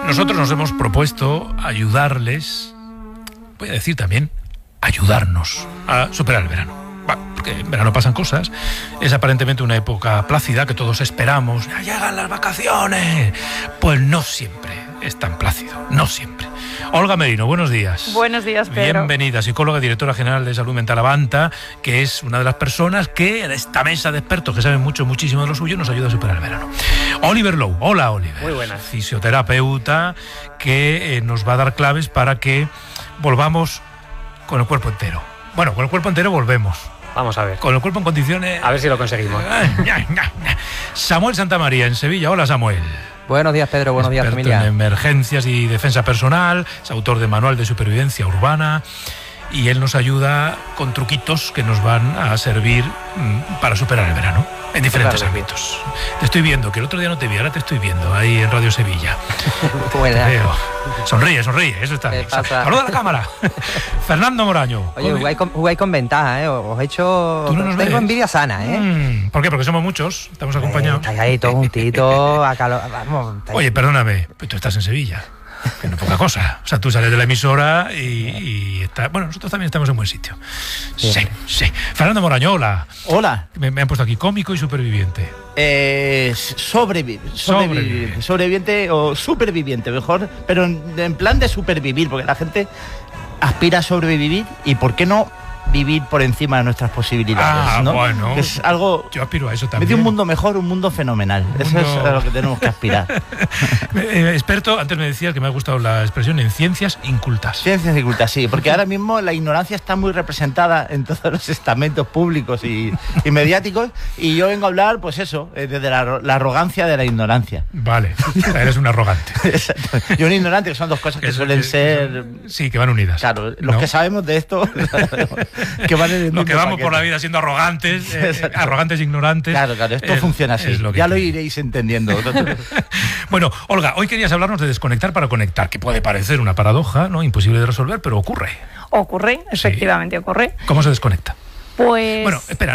Nosotros nos hemos propuesto ayudarles, voy a decir también, ayudarnos a superar el verano. Porque en verano pasan cosas, es aparentemente una época plácida que todos esperamos, ya llegan las vacaciones. Pues no siempre es tan plácido, no siempre. Olga Merino, buenos días. Buenos días, Pedro. Bienvenida, psicóloga, directora general de Salud Mental Avanta, que es una de las personas que en esta mesa de expertos que saben muchísimo de lo suyo nos ayuda a superar el verano. Oliver Lowe, hola Oliver. Muy buenas. Fisioterapeuta que nos va a dar claves para que volvamos con el cuerpo entero. Bueno, con el cuerpo entero volvemos. Vamos a ver. Con el cuerpo en condiciones. A ver si lo conseguimos. Samuel Santamaría, en Sevilla. Hola, Samuel. Buenos días, Pedro. Buenos días, Experto familia. en emergencias y defensa personal. Es autor de Manual de Supervivencia Urbana. Y él nos ayuda con truquitos que nos van a servir para superar el verano en diferentes ámbitos. Te estoy viendo, que el otro día no te vi, ahora te estoy viendo ahí en Radio Sevilla. Buena. Sonríe, eso está bien. Saluda a la cámara. Fernando Moraño. Oye, jugáis con ventaja, ¿eh? Os he hecho... Tengo envidia sana, ¿eh? ¿Por qué? Porque somos muchos, estamos acompañados. Estáis ahí todos juntitos, vamos. Oye, perdóname, pero tú estás en Sevilla. Que no es poca cosa. O sea, tú sales de la emisora y está... Bueno, nosotros también estamos en buen sitio. Sí. Fernando Moraño, hola. Hola. Me han puesto aquí cómico y superviviente. Sobreviviente o superviviente, mejor, pero en plan de supervivir, porque la gente aspira a sobrevivir y ¿por qué no vivir por encima de nuestras posibilidades? ¿no? Bueno. Es algo... Yo aspiro a eso también. De un mundo mejor, un mundo fenomenal. Eso es a lo que tenemos que aspirar. Experto, antes me decías que me ha gustado la expresión en ciencias incultas. Ciencias incultas, sí, porque ahora mismo la ignorancia está muy representada en todos los estamentos públicos y mediáticos, y yo vengo a hablar, pues eso, desde la arrogancia de la ignorancia. Vale, eres un arrogante. Exacto. Y un ignorante, que son dos cosas que suelen ser... Sí, que van unidas. Claro, los que sabemos de esto... que van en el lo que vamos por la vida siendo arrogantes, arrogantes e ignorantes. Claro, esto funciona así. Ya lo iréis entendiendo. Bueno, Olga, hoy querías hablarnos de desconectar para conectar, que puede parecer una paradoja, ¿no? Imposible de resolver, pero ocurre. Ocurre, efectivamente ocurre. ¿Cómo se desconecta? Pues... Bueno, espera.